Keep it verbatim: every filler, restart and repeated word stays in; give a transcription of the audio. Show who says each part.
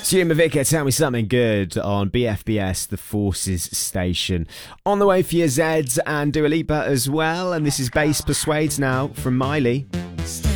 Speaker 1: Stu Mavica, Tell Me Something Good on B F B S, the Forces station. On the way for your Zeds and Dua Lipa as well. And this is Bass Persuades now from Miley.